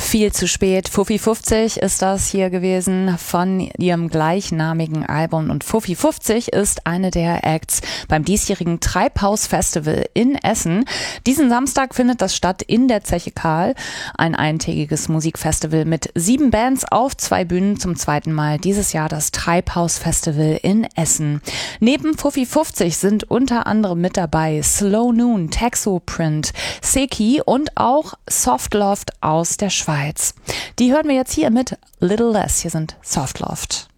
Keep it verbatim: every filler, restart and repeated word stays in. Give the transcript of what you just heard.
Viel zu spät. Fuffi fünfzig ist das hier gewesen von ihrem gleichnamigen Album. Und Fuffi fünfzig ist eine der Acts beim diesjährigen Treibhaus-Festival in Essen. Diesen Samstag findet das statt in der Zeche Karl. Ein eintägiges Musikfestival mit sieben Bands auf zwei Bühnen. Zum zweiten Mal dieses Jahr das Treibhaus-Festival in Essen. Neben Fuffi fünfzig sind unter anderem mit dabei Slow Noon, Texoprint, Seki und auch Softloft aus der Schweiz. Die hören wir jetzt hier mit Little Less. Hier sind Softloft.